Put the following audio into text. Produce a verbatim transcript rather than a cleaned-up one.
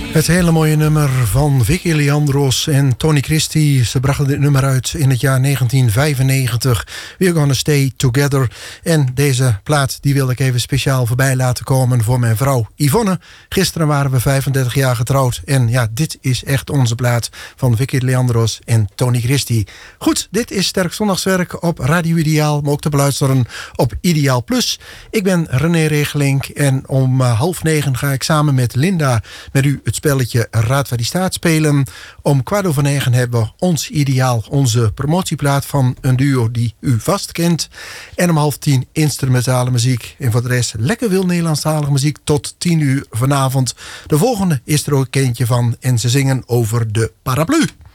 Het hele mooie nummer van Vicky Leandros en Tony Christie. Ze brachten dit nummer uit in het jaar negentien vijfennegentig. We're Gonna Stay Together. En deze plaat die wil ik even speciaal voorbij laten komen voor mijn vrouw Yvonne. Gisteren waren we vijfendertig jaar getrouwd. En ja, dit is echt onze plaat van Vicky Leandros en Tony Christie. Goed, dit is Sterk Zondagswerk op Radio Ideaal. Maar ook te beluisteren op Ideaal Plus. Ik ben René Regelink. En om uh, half negen ga ik samen met Linda met u het spelletje Raad waar die staat spelen. Om kwart over negen hebben we ons ideaal, onze promotieplaat van een duo die u vast kent. En om half tien instrumentale muziek. En voor de rest lekker wil Nederlandstalige muziek tot tien uur vanavond. De volgende is er ook een kindje van en ze zingen over de paraplu.